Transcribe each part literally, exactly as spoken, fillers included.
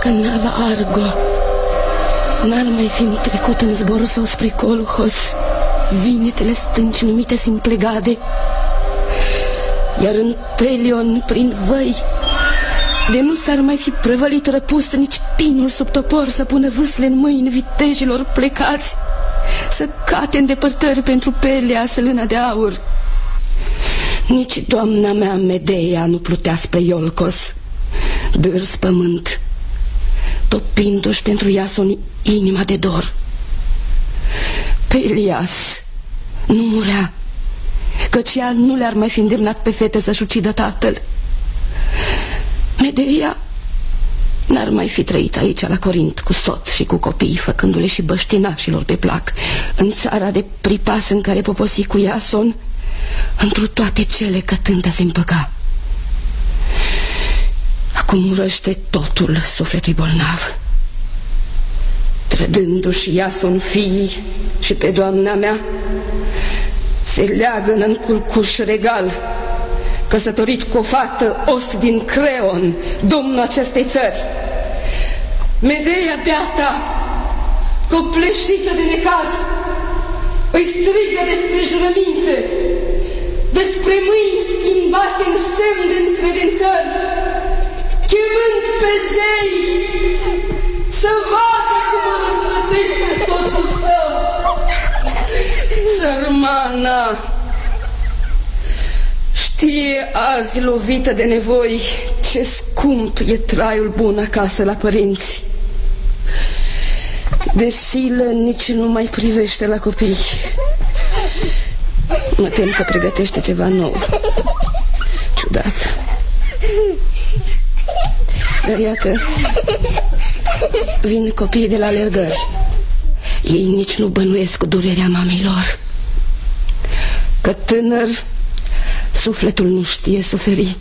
Dacă nava Argo n-ar mai fi trecut în zborul său spre Colchos, vinetele stânci numite Simplegade, iar în Pelion, prin văi, de nu s-ar mai fi prăvălit răpus nici pinul sub topor să pună vâsle în mâini vitejilor plecați, să cate îndepărtări pentru Peleas, lâna de aur. Nici doamna mea Medea nu plutea spre Iolcos, dârs pământ, topindu-și pentru Iason inima de dor. Pelias nu murea, căci ea nu le-ar mai fi îndemnat pe fete să-și ucidă tatăl. Medea n-ar mai fi trăit aici la Corint cu soț și cu copii, făcându-le și băștinașilor pe plac, în țara de pripas în care poposi cu Iason, întru toate cele cătând se împăca. Acum urăște totul sufletul bolnav, trădându-și Iason fiii și pe doamna mea, se leagă în culcuș regal, căsătorit cu o fată os din Creon, domnul acestei țări. Medea beata, copleșită de necaz, îi strigă despre jurăminte, despre mâini schimbate în semn de încredințări, chemând pe zei să vadă cum îl răsplătește soțul său. Sărmana știe azi, lovită de nevoi, ce scump e traiul bun acasă la părinți. De silă nici nu mai privește la copii. Mă tem că pregătește ceva nou, ciudat. Dar iată, vin copiii de la alergări. Ei nici nu bănuiesc durerea mamei lor, că tânăr sufletul nu știe suferi.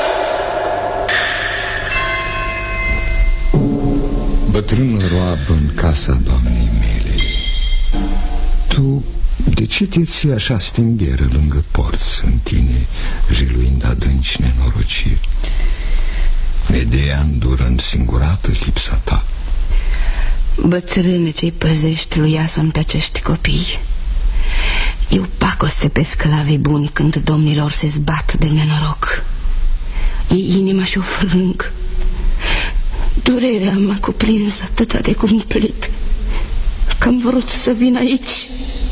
Bătrânul roab în casa doamnei mele, tu de ce te ții așa stingheră lângă porți în tine, jeluind adânci nenorociri? Medea îndură însingurată lipsa ta. Bătrâne ce-i păzești lui Iason pe acești copii, eu pacoste pe sclavii buni când domnilor se zbat de nenoroc. Ei inima și-o frâng. Durerea m-a cuprins atâta de cumplit că am vrut să vin aici,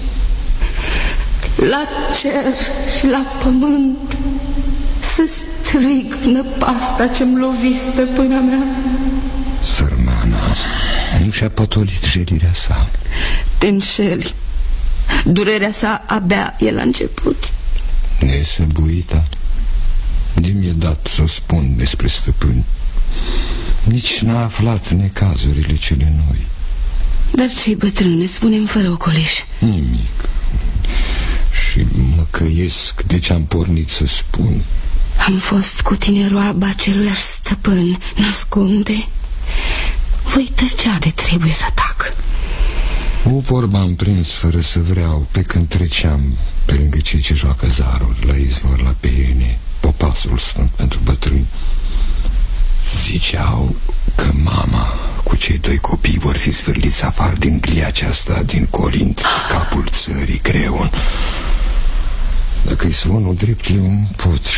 la cer și la pământ, să strig năpasta ce-mi lovi stăpâna mea. Sărmana nu și-a potolit jelirea sa. Te înșeli. Durerea sa abia e la început. Nesăbuita, de mi-e dat să spun despre stăpâni. Nici n-a aflat necazurile cele noi. Dar ce-i bătrâne, spune-mi fără ocoliș. Nimic. Și mă căiesc de ce-am pornit să spun. Am fost cu tine roaba celuiași stăpân, n-ascunde. Voi tăcea de trebuie să atac. O vorbă am prins fără să vreau, pe când treceam pe lângă cei ce joacă zaruri la izvor la Peine, popasul sfânt pentru bătrâni. Ziceau că mama cu cei doi copii vor fi zvârliți afară din glia aceasta din Corint, capul țării Creon. Dacă-i zvonul drept, eu pot